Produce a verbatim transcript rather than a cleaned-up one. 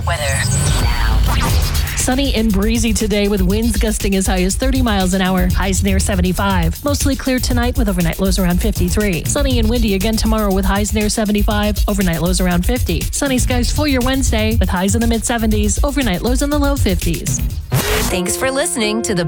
weather now. Sunny and breezy today with winds gusting as high as thirty miles an hour. Highs near seventy-five. Mostly clear tonight with overnight lows around fifty-three. Sunny and windy again tomorrow with highs near seventy-five. Overnight lows around fifty. Sunny skies for your Wednesday with highs in the mid seventies. Overnight lows in the low fifties. Thanks for listening to the